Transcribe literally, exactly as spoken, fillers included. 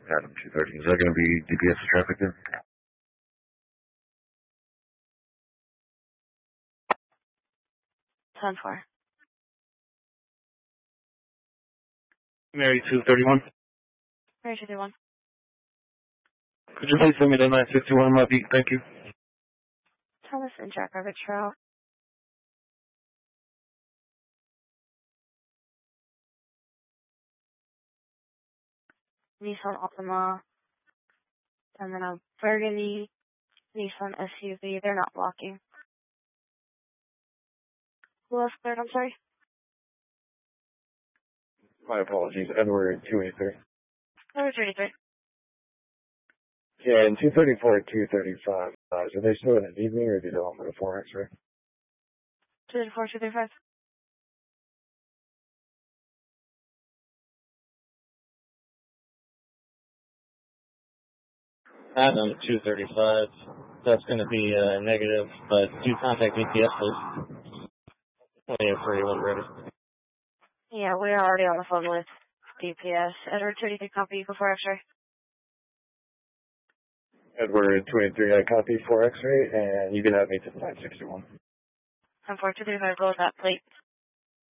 Adam two thirty. Is that going to be D P S traffic then? ten four. Mary two thirty-one. Mary two thirty-one. Could you please send me the nine sixty-one on my beat? Thank you. Thomas and Jack Rabbit Trail. Nissan Altima. And then a burgundy Nissan S U V. They're not blocking. Who else cleared? I'm sorry. My apologies. Edward two eighty-three. Edward two eighty-three. Yeah, and two thirty-four and two thirty-five. Uh, are they still going to need me, or do they want me to four X-ray? two thirty-four, two thirty-five. Adam two thirty-five. That's going to be uh, negative, but do contact D P S, please. twenty-eight forty-one ready. Yeah, we are already on the phone with D P S. Edward two eighty-three, copy, you go for X-ray. Edward two eighty-three, I copy four X-ray, and you can have me to nine sixty-one. ten four, two thirty-five, go with that plate.